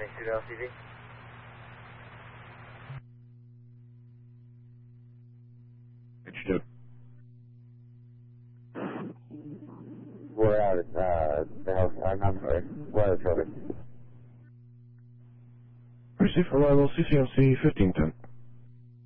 Studio LCV. What you do? We're out at the health, I'm sorry, weather traffic. Receive reliable CCMC 1510.